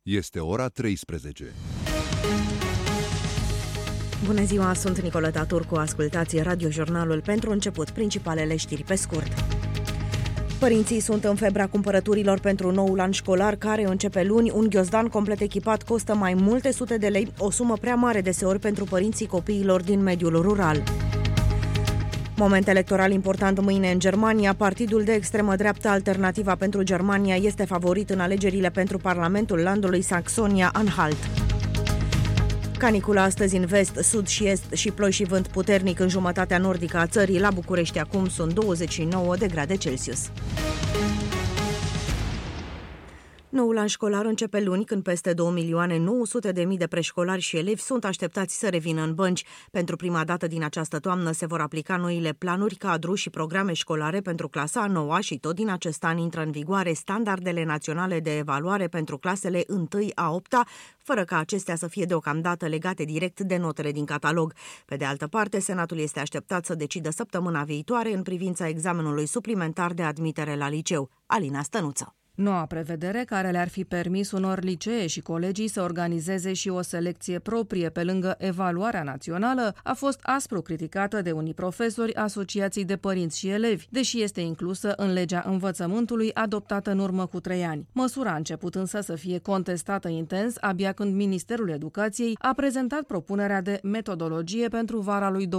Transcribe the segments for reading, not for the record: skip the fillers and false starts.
Este ora 13. Bună ziua, sunt Nicoleta Turcu, ascultați radiojurnalul pentru început, principalele știri pe scurt. Părinții sunt în febra cumpărăturilor pentru noul an școlar, care începe luni. Un ghiozdan complet echipat costă mai multe sute de lei, o sumă prea mare deseori pentru părinții copiilor din mediul rural. Moment electoral important mâine în Germania. Partidul de extremă dreaptă Alternativa pentru Germania este favorit în alegerile pentru Parlamentul landului Saxonia-Anhalt. Canicula astăzi în vest, sud și est și ploi și vânt puternic în jumătatea nordică a țării. La București acum sunt 29 de grade Celsius. Noul an școlar începe luni, când peste 2.900.000 de preșcolari și elevi sunt așteptați să revină în bănci. Pentru prima dată din această toamnă se vor aplica noile planuri, cadru și programe școlare pentru clasa a 9-a și tot din acest an intră în vigoare standardele naționale de evaluare pentru clasele 1-a 8-a, fără ca acestea să fie deocamdată legate direct de notele din catalog. Pe de altă parte, Senatul este așteptat să decidă săptămâna viitoare în privința examenului suplimentar de admitere la liceu. Alina Stănuță. Noua prevedere, care le-ar fi permis unor licee și colegii să organizeze și o selecție proprie pe lângă evaluarea națională, a fost aspru criticată de unii profesori, asociații de părinți și elevi, deși este inclusă în legea învățământului adoptată în urmă cu 3 ani. Măsura a început însă să fie contestată intens abia când Ministerul Educației a prezentat propunerea de metodologie pentru vara lui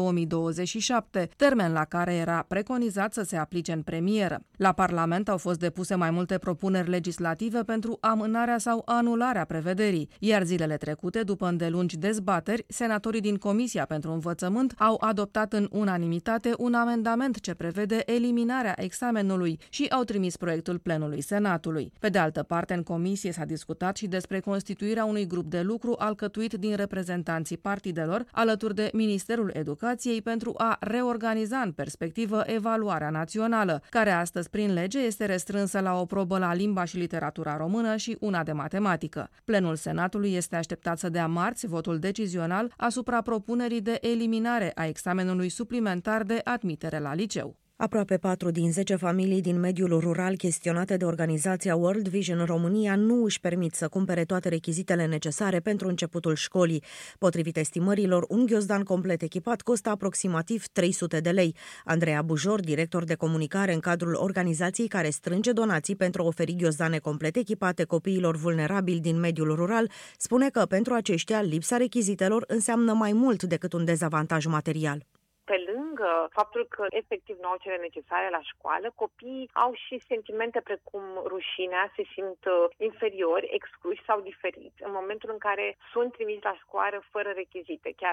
2027, termen la care era preconizat să se aplice în premieră. La Parlament au fost depuse mai multe propuneri legislative pentru amânarea sau anularea prevederii, iar zilele trecute, după îndelungi dezbateri, senatorii din Comisia pentru Învățământ au adoptat în unanimitate un amendament ce prevede eliminarea examenului și au trimis proiectul plenului Senatului. Pe de altă parte, în comisie s-a discutat și despre constituirea unui grup de lucru alcătuit din reprezentanții partidelor, alături de Ministerul Educației, pentru a reorganiza în perspectivă evaluarea națională, care astăzi prin lege este restrânsă la o probă la limba și literatura română și una de matematică. Plenul Senatului este așteptat să dea marți votul decizional asupra propunerii de eliminare a examenului suplimentar de admitere la liceu. Aproape 4 din 10 familii din mediul rural chestionate de organizația World Vision România nu își permit să cumpere toate rechizitele necesare pentru începutul școlii. Potrivit estimărilor, un ghiozdan complet echipat costă aproximativ 300 de lei. Andreea Bujor, director de comunicare în cadrul organizației care strânge donații pentru a oferi ghiozdane complet echipate copiilor vulnerabili din mediul rural, spune că pentru aceștia lipsa rechizitelor înseamnă mai mult decât un dezavantaj material. Pe lângă faptul că efectiv nu au cele necesare la școală, copiii au și sentimente precum rușinea, se simt inferiori, excluși sau diferiți în momentul în care sunt trimiși la școală fără rechizite. Chiar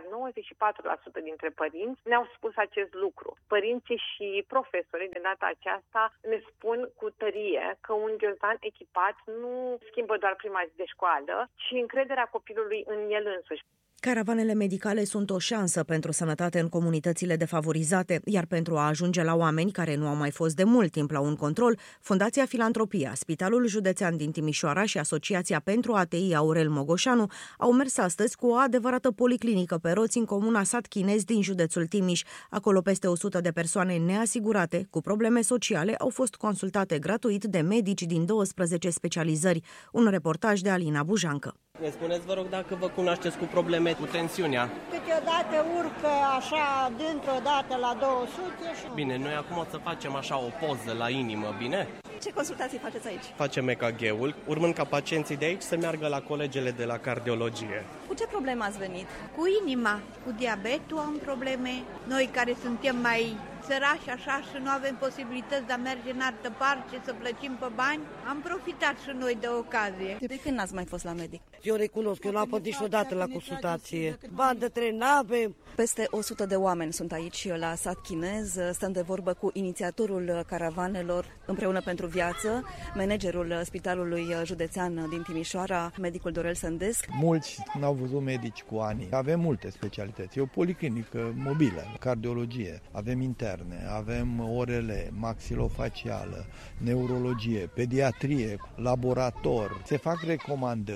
94% dintre părinți ne-au spus acest lucru. Părinții și profesorii de data aceasta ne spun cu tărie că un ghiozdan echipat nu schimbă doar prima zi de școală, ci încrederea copilului în el însuși. Caravanele medicale sunt o șansă pentru sănătate în comunitățile defavorizate, iar pentru a ajunge la oameni care nu au mai fost de mult timp la un control, Fundația Filantropia, Spitalul Județean din Timișoara și Asociația pentru ATI Aurel Mogoșanu au mers astăzi cu o adevărată policlinică pe roți în comuna Sat Chinez din județul Timiș. Acolo peste 100 de persoane neasigurate cu probleme sociale au fost consultate gratuit de medici din 12 specializări. Un reportaj de Alina Bujancă. Ne spuneți, vă rog, dacă vă cunoașteți cu probleme cu tensiunea. Câteodată urcă așa dintr-o dată la 200 și... Bine, noi acum o să facem așa o poză la inimă, bine? Ce consultații faceți aici? Facem EKG-ul, urmând ca pacienții de aici să meargă la colegele de la cardiologie. Cu ce probleme ați venit? Cu inima, cu diabetul am probleme. Noi care suntem mai sărași așa și nu avem posibilități de a merge în altă parte să plătim pe bani, am profitat și noi de ocazie. De când n-ați mai fost la medic? Eu recunosc că eu n-am fost niciodată la consultație. Bani de tren n-avem. Peste 100 de oameni sunt aici la Sat Chinez. Stăm de vorbă cu inițiatorul caravanelor Împreună pentru Viață, managerul Spitalului Județean din Timișoara, medicul Dorel Sândesc. Mulți n-au văzut medici cu ani. Avem multe specialități. E o policlinică mobilă, cardiologie, avem interne, avem ORL, maxilofacială, neurologie, pediatrie, laborator. Se fac recomandări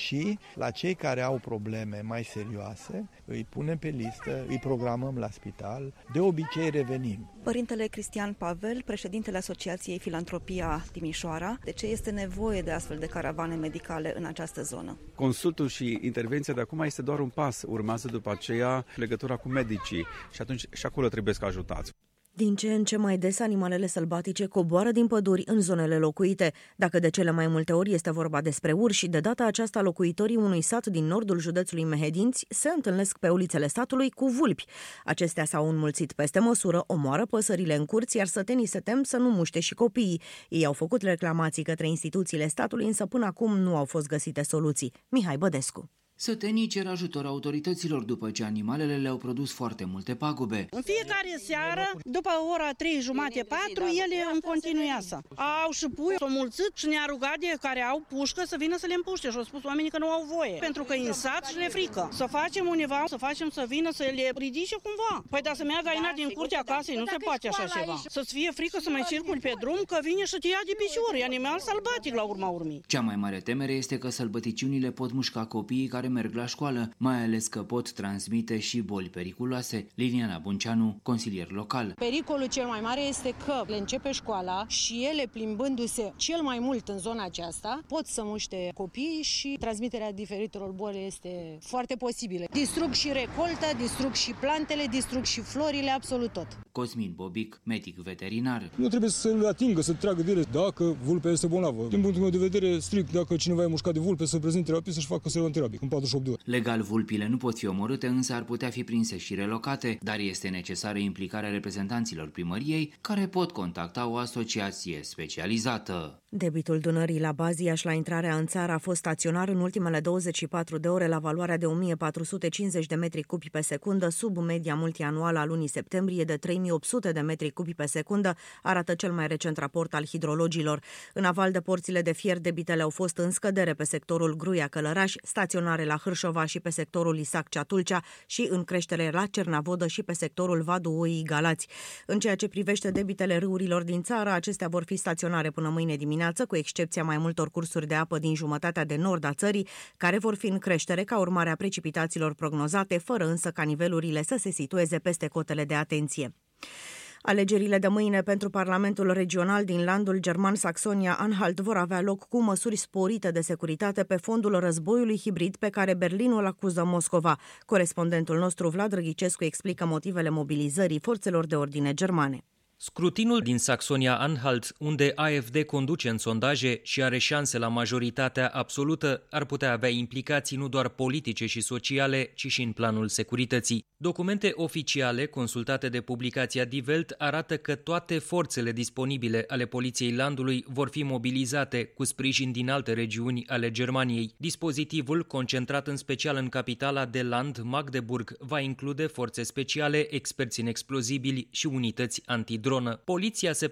și la cei care au probleme mai serioase îi punem pe listă, îi programăm la spital, de obicei revenim. Părintele Cristian Pavel, președintele Asociației Filantropia Timișoara, de ce este nevoie de astfel de caravane medicale în această zonă? Consultul și intervenția de acum este doar un pas, urmează după aceea legătura cu medicii și atunci și acolo trebuie să ajutați. Din ce în ce mai des, animalele sălbatice coboară din păduri în zonele locuite. Dacă de cele mai multe ori este vorba despre urși, de data aceasta locuitorii unui sat din nordul județului Mehedinți se întâlnesc pe ulițele satului cu vulpi. Acestea s-au înmulțit peste măsură, omoară păsările în curți, iar sătenii se tem să nu muște și copiii. Ei au făcut reclamații către instituțiile statului, însă până acum nu au fost găsite soluții. Mihai Bădescu. Sătenii cer ajutor autorităților după ce animalele le-au produs foarte multe pagube. În fiecare seară, după ora 3:30-4, ele în continuează. Au și pui, s-au mulțit și ne-a rugat de care au pușcă să vină să le împuște și au spus oamenii că nu au voie. Pentru că în sat și le frică. Să facem undeva, să facem să vină să le ridice cumva. Păi dar să meargă aina din curtea casei, nu se poate așa ceva. Să-ți fie frică să mai circuli pe drum, că vine și te ia de picior. E animal sălbatic la urma urmii. Cea mai mare temere este că sălbăticiunile pot mușca copiii care merg la școală, mai ales că pot transmite și boli periculoase. Liliana Bunceanu, consilier local. Pericolul cel mai mare este că le începe școala și ele, plimbându-se cel mai mult în zona aceasta, pot să muște copiii și transmiterea diferitelor boli este foarte posibilă. Distrug și recolta, distrug și plantele, distrug și florile, absolut tot. Cosmin Bobic, medic veterinar. Nu trebuie să le atingă, să tragă de ele dacă vulpea este bolnavă. Din punctul meu de vedere, strict, dacă cineva e mușcat de vulpe, să prezinte terapie, să-și facă seroterapie în 48 de ore. Legal, vulpile nu pot fi omorâte, însă ar putea fi prinse și relocate, dar este necesară implicarea reprezentanților primăriei, care pot contacta o asociație specializată. Debitul Dunării la Baziaș la intrarea în țară a fost staționar în ultimele 24 de ore la valoarea de 1450 de metri cubi pe secundă, sub media multianuală a lunii septembrie de 3800 de metri cubi pe secundă, arată cel mai recent raport al hidrologilor. În aval de porțile de fier, debitele au fost în scădere pe sectorul Gruia-Călăraș, staționare la Hârșova și pe sectorul Isac-Ceatulcea și în creștere la Cernavodă și pe sectorul Vadu-Oii-Galați. În ceea ce privește debitele râurilor din țară, acestea vor fi staționare până mâine dimineață, cu excepția mai multor cursuri de apă din jumătatea de nord a țării, care vor fi în creștere ca urmare a precipitațiilor prognozate, fără însă ca nivelurile să se situeze peste cotele de atenție. Alegerile de mâine pentru Parlamentul Regional din landul german Saxonia-Anhalt vor avea loc cu măsuri sporite de securitate pe fondul războiului hibrid pe care Berlinul acuză Moscova. Corespondentul nostru Vlad Răghicescu explică motivele mobilizării forțelor de ordine germane. Scrutinul din Saxonia-Anhalt, unde AfD conduce în sondaje și are șanse la majoritatea absolută, ar putea avea implicații nu doar politice și sociale, ci și în planul securității. Documente oficiale consultate de publicația Die Welt arată că toate forțele disponibile ale poliției landului vor fi mobilizate cu sprijin din alte regiuni ale Germaniei. Dispozitivul, concentrat în special în capitala de land, Magdeburg, va include forțe speciale, experți în explozibili și unități antidronă. Poliția se